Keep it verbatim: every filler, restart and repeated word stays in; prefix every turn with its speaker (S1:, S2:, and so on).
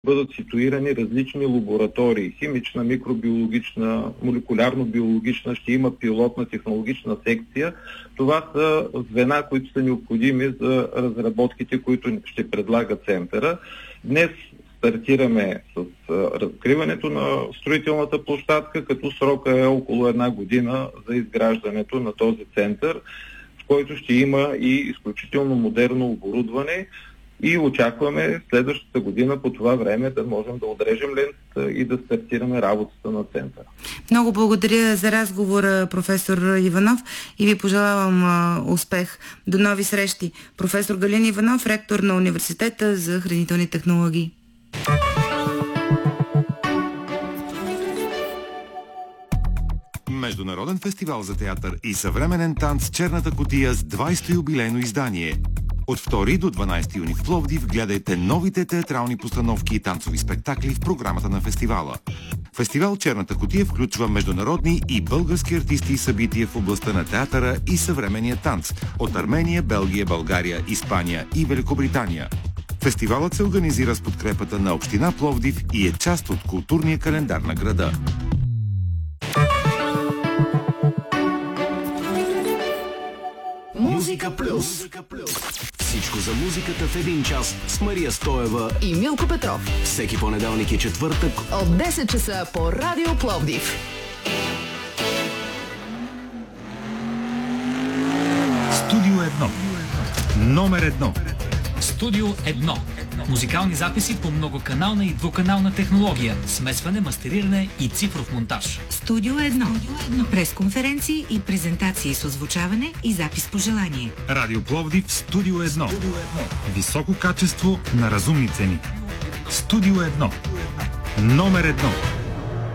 S1: бъдат ситуирани различни лаборатории. Химична, микробиологична, молекулярно-биологична, ще има пилотна технологична секция. Това са звена, които са необходими за разработките, които ще предлага центъра. Днес стартираме с разкриването на строителната площадка, като срока е около една година за изграждането на този център, в който ще има и изключително модерно оборудване. И очакваме следващата година по това време да можем да отрежем лентата и да стартираме работата на центъра.
S2: Много благодаря за разговора, професор Иванов, и ви пожелавам а, успех. До нови срещи. Професор Галин Иванов, ректор на Университета за хранителни технологии.
S3: Международен фестивал за театър и съвременен танц Черната кутия с двайсето юбилейно издание. От втори до дванайсети юни в Пловдив гледайте новите театрални постановки и танцови спектакли в програмата на фестивала. Фестивал Черната кутия включва международни и български артисти и събития в областта на театъра и съвременния танц от Армения, Белгия, България, Испания и Великобритания. Фестивалът се организира с подкрепата на Община Пловдив и е част от културния календар на града.
S4: Музика плюс. Всичко за музиката в един час с Мария Стоева
S5: и Милко Петров.
S4: Всеки понеделник и четвъртък
S5: от десет часа по Радио Пловдив.
S6: Студио едно. Номер едно.
S7: Студио едно. Музикални записи по многоканална и двуканална технология, смесване, мастериране и цифров монтаж.
S8: Студио едно. Пресконференции и презентации с озвучаване и запис по желание.
S6: Радио Пловдив, Студио едно. Високо качество на разумни цени. Студио едно. Номер едно.